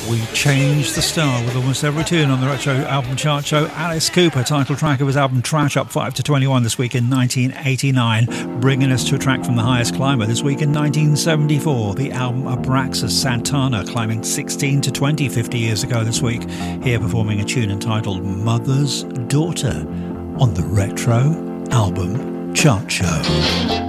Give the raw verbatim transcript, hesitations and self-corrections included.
We change the style with almost every tune on the Retro Album Chart Show. Alice Cooper, title track of his album Trash, up five to twenty-one this week in nineteen eighty-nine, bringing us to a track from The Highest Climber this week in nineteen seventy-four. The album Abraxas Santana, climbing sixteen to twenty, fifty years ago this week. Here performing a tune entitled Mother's Daughter on the Retro Album Chart Show.